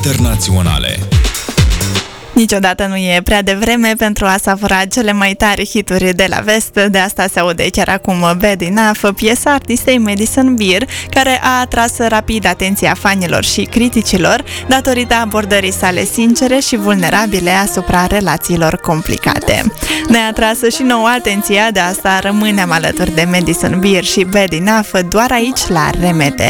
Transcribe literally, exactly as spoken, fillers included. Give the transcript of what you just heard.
internaționale. Niciodată nu e prea devreme pentru a savura cele mai tari hituri de la vest. De asta se aude chiar acum Bad Enough, piesa artistei Madison Beer, care a atras rapid atenția fanilor și criticilor datorită abordării sale sincere și vulnerabile asupra relațiilor complicate. Ne-a atras și nouă atenția, de asta rămânem alături de Madison Beer și Bad Enough doar aici la R M D.